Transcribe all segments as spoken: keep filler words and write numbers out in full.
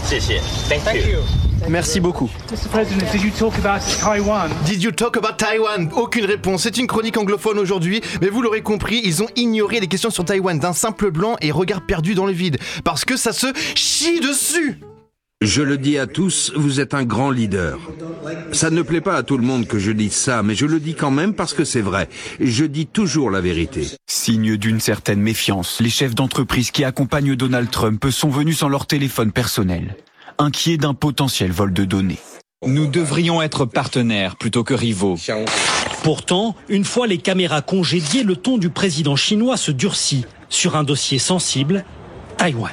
Thank you. Merci beaucoup. mister President, did you talk about Taiwan? Did you talk about Taiwan? Aucune réponse. C'est une chronique anglophone aujourd'hui, mais vous l'aurez compris, ils ont ignoré les questions sur Taïwan d'un simple blanc et regard perdu dans le vide. Parce que ça se chie dessus. Je le dis à tous, vous êtes un grand leader. Ça ne plaît pas à tout le monde que je dise ça, mais je le dis quand même parce que c'est vrai. Je dis toujours la vérité. Signe d'une certaine méfiance, les chefs d'entreprise qui accompagnent Donald Trump sont venus sans leur téléphone personnel, inquiets d'un potentiel vol de données. Nous devrions être partenaires plutôt que rivaux. Pourtant, une fois les caméras congédiées, le ton du président chinois se durcit sur un dossier sensible, Taïwan.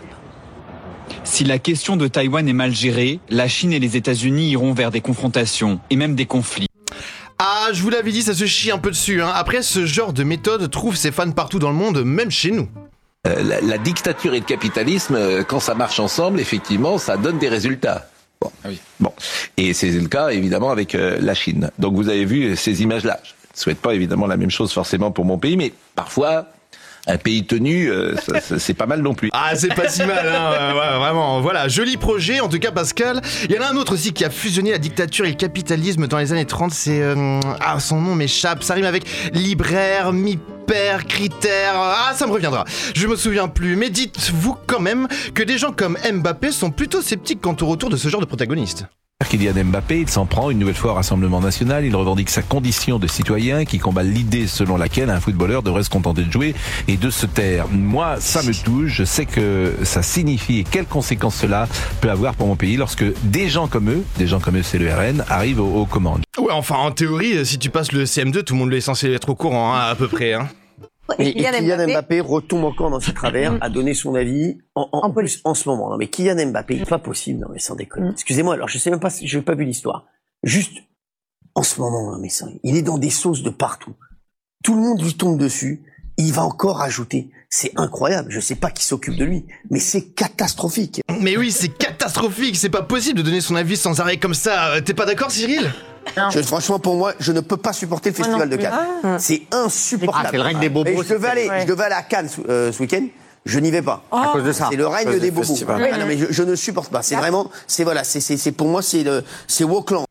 Si la question de Taïwan est mal gérée, la Chine et les États-Unis iront vers des confrontations et même des conflits. Ah, je vous l'avais dit, ça se chie un peu dessus. Hein. Après, ce genre de méthode trouve ses fans partout dans le monde, même chez nous. Euh, la, la dictature et le capitalisme, euh, quand ça marche ensemble, effectivement, ça donne des résultats. Bon, ah oui. Bon. Et c'est le cas, évidemment, avec euh, la Chine. Donc vous avez vu ces images-là. Je ne souhaite pas, évidemment, la même chose forcément pour mon pays, mais parfois... Un pays tenu, euh, ça, ça, c'est pas mal non plus. Ah, c'est pas si mal, hein, euh, ouais, vraiment. Voilà, joli projet, en tout cas, Pascal. Il y en a un autre aussi qui a fusionné la dictature et le capitalisme dans les années trente. C'est... Euh, ah, son nom m'échappe. Ça rime avec libraire, mi-père, critère... Ah, ça me reviendra. Je me souviens plus. Mais dites-vous quand même que des gens comme Mbappé sont plutôt sceptiques quant au retour de ce genre de protagoniste. Kylian Mbappé, il s'en prend une nouvelle fois au Rassemblement National. Il revendique sa condition de citoyen qui combat l'idée selon laquelle un footballeur devrait se contenter de jouer et de se taire. Moi, ça me touche. Je sais que ça signifie et quelles conséquences cela peut avoir pour mon pays lorsque des gens comme eux, des gens comme eux, c'est le R N, arrivent aux, aux commandes. Ouais, enfin, en théorie, si tu passes le C M deux, tout le monde est censé être au courant, hein, à peu près, hein. Et, et Kylian Mbappé. Mbappé retombe encore dans ses travers, à donner son avis en, en, en, plus, en ce moment. Non mais Kylian Mbappé, c'est pas possible, non mais sans déconner. Mm. Excusez-moi, alors je sais même pas si je n'ai pas vu l'histoire. Juste, en ce moment, non mais ça, il est dans des sauces de partout. Tout le monde lui tombe dessus. Il va encore ajouter. C'est incroyable. Je sais pas qui s'occupe de lui, mais c'est catastrophique. Mais oui, c'est catastrophique. C'est pas possible de donner son avis sans arrêt comme ça. T'es pas d'accord, Cyril? Je, franchement, pour moi, je ne peux pas supporter le festival de Cannes. Ah. C'est insupportable. Ah, c'est le règne des bobos. Et je devais aller, ouais. je devais aller à Cannes euh, ce week-end. Je n'y vais pas. Oh. À cause de ça. C'est le règne des bobos. Ah, non, mais je, je ne supporte pas. C'est vraiment, c'est voilà, c'est, c'est, c'est pour moi, c'est le, c'est Wokland.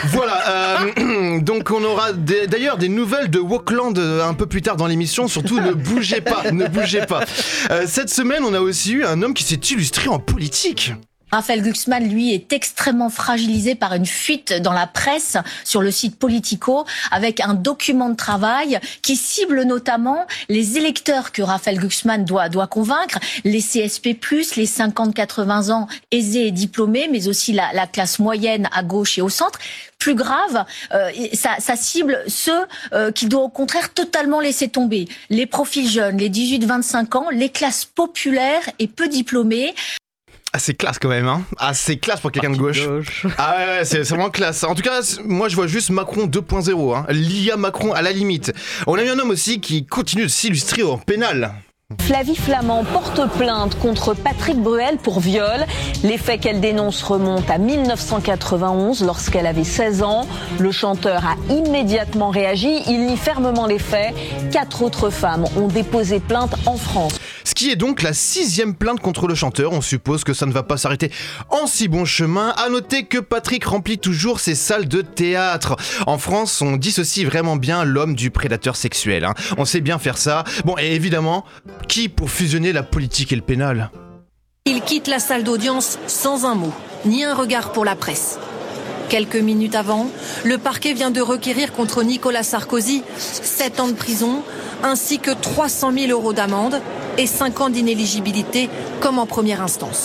Voilà, euh, donc on aura des, d'ailleurs des nouvelles de Wokland un peu plus tard dans l'émission, surtout ne bougez pas, ne bougez pas. Euh, cette semaine, on a aussi eu un homme qui s'est illustré en politique. Raphaël Glucksmann, lui, est extrêmement fragilisé par une fuite dans la presse sur le site Politico avec un document de travail qui cible notamment les électeurs que Raphaël Glucksmann doit, doit convaincre, les C S P plus, les cinquante à quatre-vingts ans aisés et diplômés, mais aussi la, la classe moyenne à gauche et au centre. Plus grave, euh, ça, ça cible ceux euh, qui doivent au contraire totalement laisser tomber. Les profils jeunes, les dix-huit à vingt-cinq ans, les classes populaires et peu diplômées. Ah, c'est classe quand même, hein. Ah, c'est classe pour quelqu'un de gauche. gauche. Ah ouais, ouais c'est, c'est vraiment classe. En tout cas, moi je vois juste Macron deux point zéro, hein. L'I A Macron à la limite. On a eu un homme aussi qui continue de s'illustrer en pénal. Flavie Flament porte plainte contre Patrick Bruel pour viol. Les faits qu'elle dénonce remontent à dix-neuf cent quatre-vingt-onze lorsqu'elle avait seize ans. Le chanteur a immédiatement réagi. Il nie fermement les faits. Quatre autres femmes ont déposé plainte en France. Ce qui est donc la sixième plainte contre le chanteur. On suppose que ça ne va pas s'arrêter en si bon chemin. À noter que Patrick remplit toujours ses salles de théâtre. En France, on dissocie vraiment bien l'homme du prédateur sexuel, hein. On sait bien faire ça. Bon, et évidemment, qui pour fusionner la politique et le pénal? Il quitte la salle d'audience sans un mot, ni un regard pour la presse. Quelques minutes avant, le parquet vient de requérir contre Nicolas Sarkozy sept ans de prison, ainsi que trois cent mille euros d'amende et cinq ans d'inéligibilité, comme en première instance.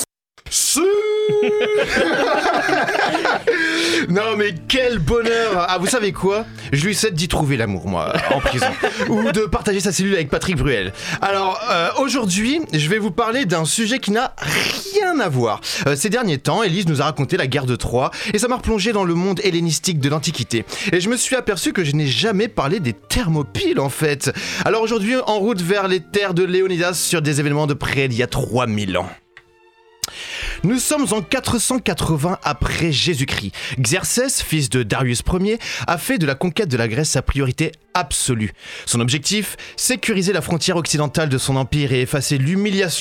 Non mais quel bonheur. Ah, vous savez quoi? Je lui souhaite d'y trouver l'amour, moi, en prison. Ou de partager sa cellule avec Patrick Bruel. Alors, euh, aujourd'hui, je vais vous parler d'un sujet qui n'a rien à voir. Euh, ces derniers temps, Élise nous a raconté la guerre de Troie, et ça m'a replongé dans le monde hellénistique de l'Antiquité. Et je me suis aperçu que je n'ai jamais parlé des Thermopyles, en fait. Alors aujourd'hui, en route vers les terres de Léonidas sur des événements de près d'il y a trois mille ans. Nous sommes en quatre cent quatre-vingts après Jésus-Christ. Xerxès, fils de Darius Ier, a fait de la conquête de la Grèce sa priorité absolue. Son objectif, sécuriser la frontière occidentale de son empire et effacer l'humiliation